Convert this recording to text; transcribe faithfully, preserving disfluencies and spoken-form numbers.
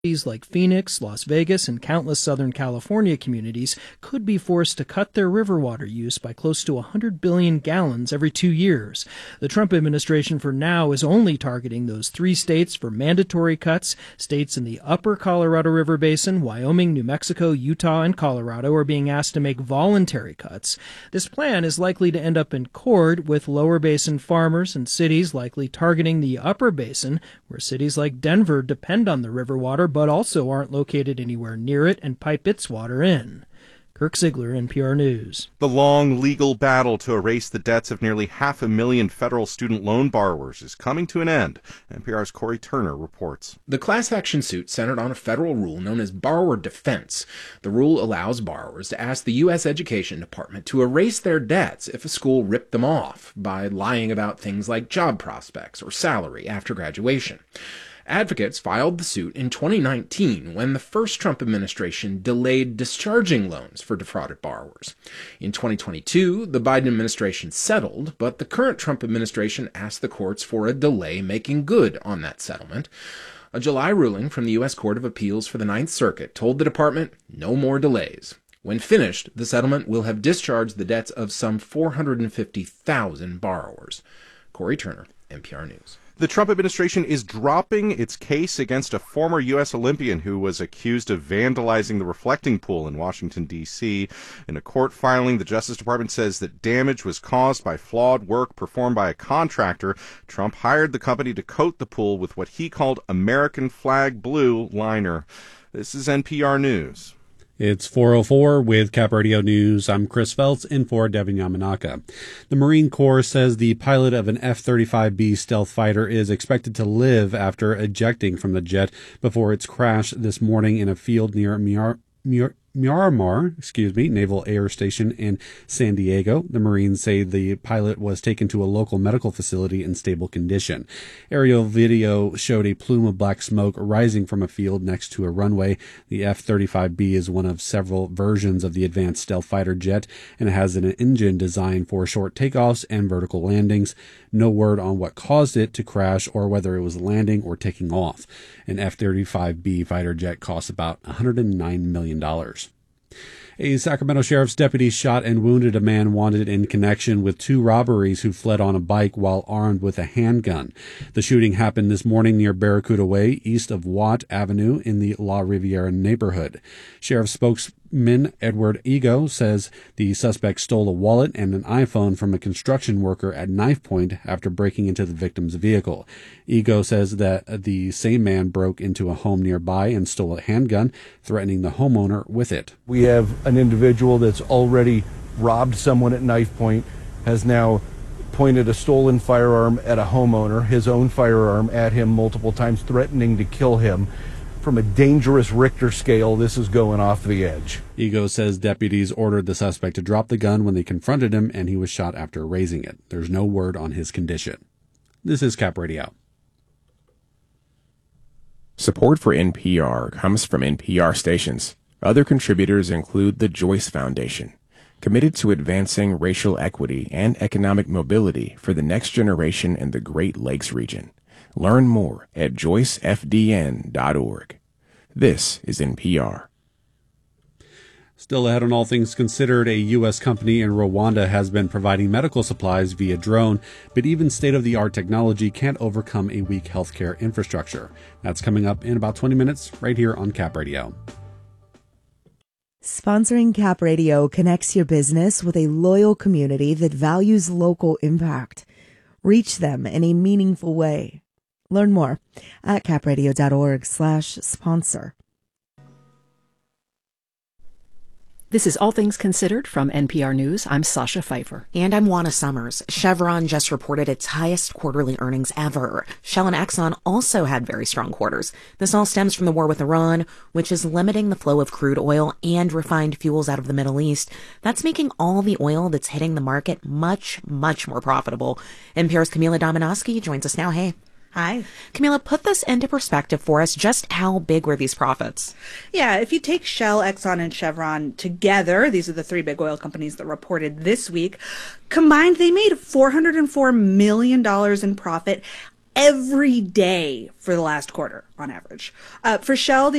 Cities like Phoenix, Las Vegas, and countless Southern California communities could be forced to cut their river water use by close to one hundred billion gallons every two years. The Trump administration for now is only targeting those three states for mandatory cuts. States in the upper Colorado River Basin, Wyoming, New Mexico, Utah, and Colorado are being asked to make voluntary cuts. This plan is likely to end up in court, with lower basin farmers and cities likely targeting the upper basin, where cities like Denver depend on the river water but also aren't located anywhere near it and pipe its water in. Kirk Ziegler, N P R News. The long legal battle to erase the debts of nearly half a million federal student loan borrowers is coming to an end. N P R's Corey Turner reports. The class action suit centered on a federal rule known as borrower defense. The rule allows borrowers to ask the U S Education Department to erase their debts if a school ripped them off by lying about things like job prospects or salary after graduation. Advocates filed the suit in twenty nineteen when the first Trump administration delayed discharging loans for defrauded borrowers. In twenty twenty-two, the Biden administration settled, but the current Trump administration asked the courts for a delay making good on that settlement. A July ruling from the U S Court of Appeals for the Ninth Circuit told the department no more delays. When finished, the settlement will have discharged the debts of some four hundred fifty thousand borrowers. Corey Turner, N P R News. The Trump administration is dropping its case against a former U S Olympian who was accused of vandalizing the reflecting pool in Washington, D C In a court filing, the Justice Department says that damage was caused by flawed work performed by a contractor. Trump hired the company to coat the pool with what he called American flag blue liner. This is N P R News. It's four oh four with Cap Radio News. I'm Chris Feltz in for Devin Yamanaka. The Marine Corps says the pilot of an F thirty-five B stealth fighter is expected to live after ejecting from the jet before its crash this morning in a field near Miar- Miar- Miramar, excuse me, Naval Air Station in San Diego. The Marines say the pilot was taken to a local medical facility in stable condition. Aerial video showed a plume of black smoke rising from a field next to a runway. The F thirty-five B is one of several versions of the advanced stealth fighter jet, and it has an engine designed for short takeoffs and vertical landings. No word on what caused it to crash or whether it was landing or taking off. An F thirty-five B fighter jet costs about one hundred nine million dollars. A Sacramento sheriff's deputy shot and wounded a man wanted in connection with two robberies who fled on a bike while armed with a handgun. The shooting happened this morning near Barracuda Way, east of Watt Avenue in the La Riviera neighborhood. Sheriff spokesman Edward Ego says the suspect stole a wallet and an iPhone from a construction worker at knife point after breaking into the victim's vehicle. Ego says that the same man broke into a home nearby and stole a handgun, threatening the homeowner with it. We have an individual that's already robbed someone at knife point, has now pointed a stolen firearm at a homeowner, his own firearm, at him multiple times, threatening to kill him. From a dangerous Richter scale, this is going off the edge. Ego says deputies ordered the suspect to drop the gun when they confronted him, and he was shot after raising it. There's no word on his condition. This is Cap Radio. Support for N P R comes from N P R stations. Other contributors include the Joyce Foundation, committed to advancing racial equity and economic mobility for the next generation in the Great Lakes region. Learn more at joyce f d n dot org. This is N P R. Still ahead on All Things Considered, a U S company in Rwanda has been providing medical supplies via drone, but even state-of-the-art technology can't overcome a weak healthcare infrastructure. That's coming up in about twenty minutes right here on Cap Radio. Sponsoring Cap Radio connects your business with a loyal community that values local impact. Reach them in a meaningful way. Learn more at capradio.org slash sponsor. This is All Things Considered from N P R News. I'm Sasha Pfeiffer. And I'm Juana Summers. Chevron just reported its highest quarterly earnings ever. Shell and Exxon also had very strong quarters. This all stems from the war with Iran, which is limiting the flow of crude oil and refined fuels out of the Middle East. That's making all the oil that's hitting the market much, much more profitable. N P R's Camila Dominowski joins us now. Hey. Hi. Camila, put this into perspective for us. Just how big were these profits? Yeah, if you take Shell, Exxon, and Chevron together, these are the three big oil companies that reported this week, combined they made four hundred four million dollars in profit. every day for the last quarter on average. Uh, for Shell, the